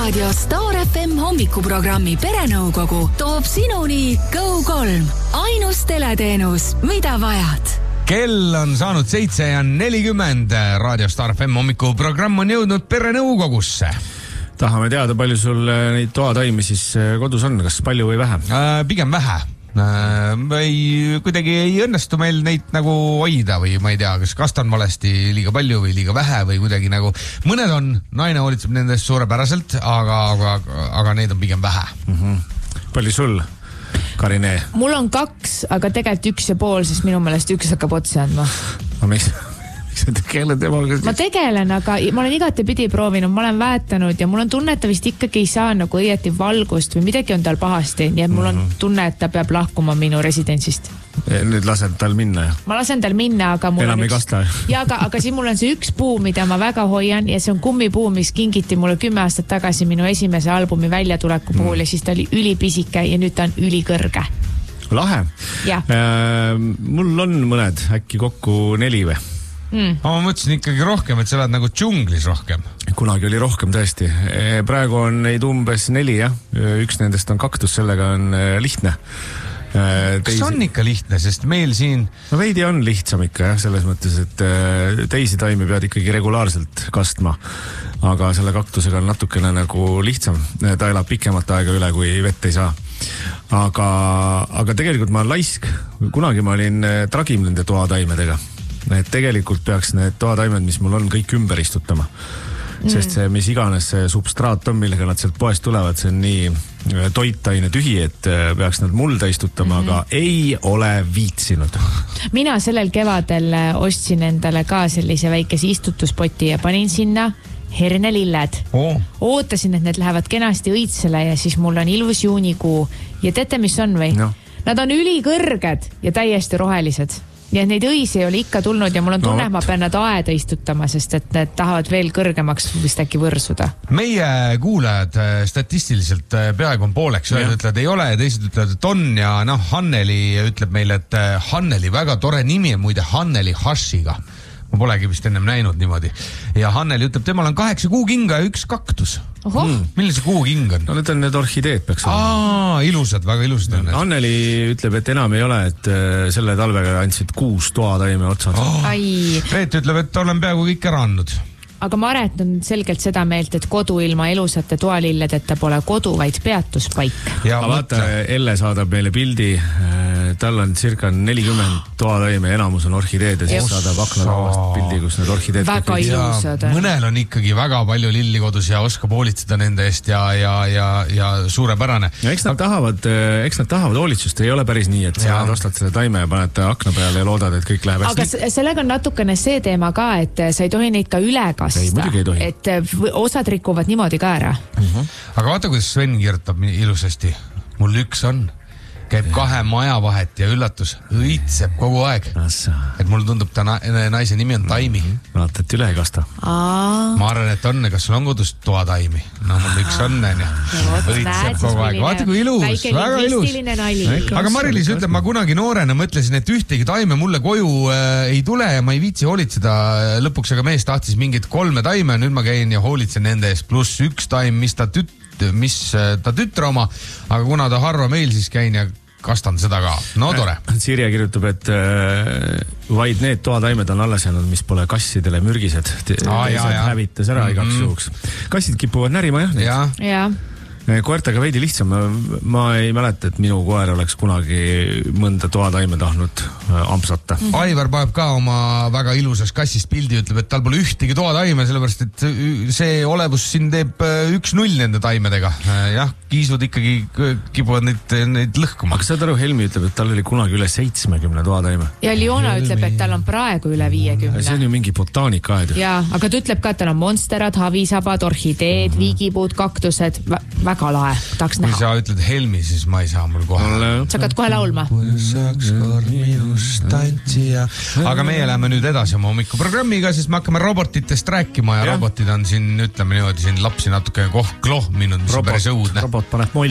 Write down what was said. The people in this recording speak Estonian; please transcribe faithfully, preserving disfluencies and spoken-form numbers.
Raadio Star F M hommikuprogrammi Perenõukogu toob sinuni Go kolm. Ainus teleteenus, mida vajad. Kell on saanud seitse ja nelikümmend. Raadio Star F M hommikuprogramm on jõudnud Perenõukogusse. Tahame teada, palju sul neid toataimi siis kodus on, kas palju või vähe? Äh, pigem vähe. Äh, ei, kuidagi ei õnnestu meil neid nagu hoida või ma ei tea, kas kast on valesti liiga palju või liiga vähe või kuidagi nagu mõned on, naine hoolitseb nendest suurepäraselt, aga, aga, aga neid on pigem vähe. Mm-hmm. Palju sul, Karine? Mul on kaks, aga tegelikult üks ja pool, sest minu meelest üks hakkab otsi andma. No miks? Tegelen temaga? Ma tegelen, aga ma olen igatepidi proovinud, ma olen väetanud ja mul on tunne, et ta vist ikkagi ei saa nagu õieti valgust või midagi on tal pahasti, nii et mul on tunne, et ta peab lahkuma minu residentsist. Nüüd lased tal minna, jah? Ma lasen tal minna, aga mul enam on ei üks... kasta. Ja, aga, aga siin mul on see üks puu, mida ma väga hoian ja see on kummipuu, mis kingiti mulle kümme aastat tagasi minu esimese albumi väljatuleku puhul mm. ja siis ta oli ülipisike ja nüüd ta on ülikõrge. Lahe. Äh, mul on mõned, äkki kokku neli või? Mm. Ma mõtlesin ikkagi rohkem, et sa oled nagu džunglis rohkem. Kunagi oli rohkem tõesti. Praegu on neid umbes neli, jah. Üks nendest on kaktus, sellega on lihtne. Teisi... Kas on ikka lihtne, sest meil siin... No veidi on lihtsam ikka, jah, selles mõttes, et teisi taimi pead ikkagi regulaarselt kastma. Aga selle kaktusega on natukene nagu lihtsam. Ta elab pikemat aega üle, kui vett ei saa. Aga, aga tegelikult ma olen laisk. Kunagi ma olin tragim nende toataimedega. Et tegelikult peaks need toataimed, mis mul on, kõik ümber istutama. Mm. Sest see, mis iganes see substraat on, millega nad sealt poest tulevad, see on nii toitaine tühi, et peaks nad mulda istutama, mm. aga ei ole viitsinud. Mina sellel kevadel ostsin endale ka sellise väikese istutuspoti ja panin sinna hernelilled. Oh. Ootasin, et need lähevad kenasti õitsele ja siis mul on ilus juunikuu. Ja teate, mis on või? No. Nad on ülikõrged ja täiesti rohelised. Nii et neid õisi ei ole ikka tulnud ja mul on tunne, no, ma pean nad aeda istutama, sest et need tahavad veel kõrgemaks vist äkki võrsuda. Meie kuulajad statistiliselt peaaegu on pooleks. Ühed ütlevad ei ole ja teised ütlevad, et on ja noh, Hanneli ütleb meile, et Hanneli väga tore nimi on muide Hanneli Hashiga. Ma polegi vist ennem näinud niimoodi. Ja Hanneli ütleb, temal on kaheksa kuukinga ja üks kaktus. Hmm. Milline see kuuking on? No need on need orhideed peaks olema. Aa, ilusad, väga ilusad on need. Anneli ütleb, et enam ei ole, et selle talvega andsid kuus toataime otsad. Oh. Reet ütleb, et olen peaaegu kõik ära andnud. Aga Maret on selgelt seda meelt, et kodu ilma elusate toalilledeta pole kodu, vaid peatuspaik. Ja vaata, Elle saadab meile pildi. Tal on circa nelikümmend toataime, enamus on orhideed ja siis saadab aknalauast pildi, kus need orhideed väga ilusad. Mõnel on ikkagi väga palju lilli kodus ja oskab hoolitseda nende eest ja, ja, ja, ja suurepärane. Ja eks nad tahavad, eks nad tahavad hoolitsust, ei ole päris nii, et sa ostad selle taime ja paned akna peale ja loodad, et kõik läheb hästi. Aga sellega on natukene see teema ka, et sa ei tohi neid ka üle kasta. Ei, ei et osad rikuvad niimoodi ka ära. Uh-huh. Aga vaata, kuidas Sven kirjutab ilusasti. Mul üks on. Käib kahe maja vahet ja üllatus õitseb kogu aeg. Et mulle tundub, ta na naise nimi on Taimi. Vaata, et üle ei kasta. Aa. Ma arvan, et on, kas sul on kodus toataimi? No mul üks on, ja õitseb kogu aeg. Vaata, kui ilus, väga ilus. Aga Mari-Liis ütleb, ma kunagi noorena mõtlesin, et ühtegi taime mulle koju äh, ei tule ja ma ei viitsi hoolitseda. Lõpuks aga mees tahtis mingit kolme taime, nüüd ma käin ja hoolitsen nende eest, pluss üks taim, mis ta tüt mis ta tütre oma, aga kuna ta harva meil, siis käin ja kastan seda ka. No tore. Sirje kirjutab, et äh, vaid need toataimed on alles jäänud, mis pole kassidele mürgised. Ah, ja, ja. Hävitas ära igaks mm-hmm. juhuks. Kassid kipuvad närima, jah? Ja. ja. Koertaga veidi lihtsam. Ma ei mäleta, et minu koer oleks kunagi mõnda toataime tahtnud ampsata. Mm-hmm. Aivar paneb ka oma väga ilusas kassist pildi, ütleb, et tal pole ühtegi toataime, sellepärast, et see olevus siin teeb üks null nende taimedega. Jah, kiisud ikkagi kipuvad neid, neid lõhkuma. Aga saad aru, Helmi ütleb, et tal oli kunagi üle seitsmekümne toataime. Ja Liona Helmi. Ütleb, et tal on praegu üle viiekümne. See on ju mingi botaanikaaed. Ja, aga ta ütleb ka, et tal on monsterad, havisabad, orhideed, mm-hmm. viigipuud, kaktused, väga lahe, tahaks näha. Kui sa ütled Helmi, siis ma ei saa mul kohe. Sa hakkad kohe laulma. Aga meie läheme nüüd edasi oma hommikuprogrammiga, siis me hakkame robotitest rääkima ja, ja. Robotid on siin, ütleme niimoodi, siin lapsi natuke koh klohminud, mis robot, on päris õudne. Robot paneb molli.